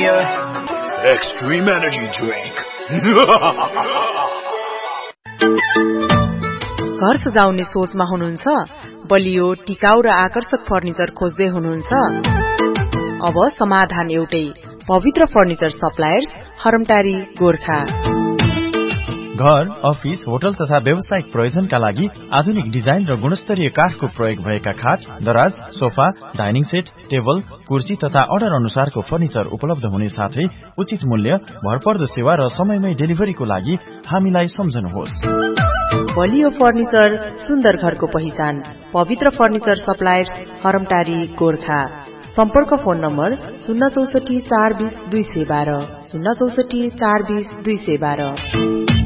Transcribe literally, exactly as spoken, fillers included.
Premier Extreme Energy Drink. घर सजाउने सोचमा हुनुहुन्छ? बलियो, टिकाउ र आकर्षक फर्निचर खोज्दै हुनुहुन्छ? अब समाधान एउटै, पवित्र फर्निचर सप्लायर्स, हरमटारी, गोरखा। घर, अफिस, होटल तथा व्यावसायिक प्रयोजनका लागि आधुनिक डिजाइन र गुणस्तरीय काठको प्रयोग भएका खाट, दराज, सोफा, डाइनिङ सेट, टेबल, कुर्सी तथा अर्डर अनुसारको फर्निचर उपलब्ध हुने साथै उचित मूल्य, भरपर्दो सेवा र समयमै डेलिभरीको लागि हामीलाई सम्झनुहोस्। बलियो फर्निचर, सुन्दर घरको पहिचान, पवित्र फर्निचर सप्लायर्स, हरमटारी, गोरखा। सम्पर्क फोन नम्बर शून्य चौसठी चार बीस दुई सय बाह्र शून्य चौसठी चार बीस दुई सय बाह्र।